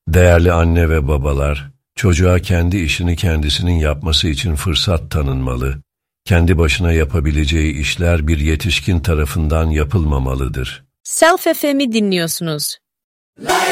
Değerli anne ve babalar, çocuğa kendi işini kendisinin yapması için fırsat tanınmalı. Kendi başına yapabileceği işler bir yetişkin tarafından yapılmamalıdır. Self FM'i dinliyorsunuz.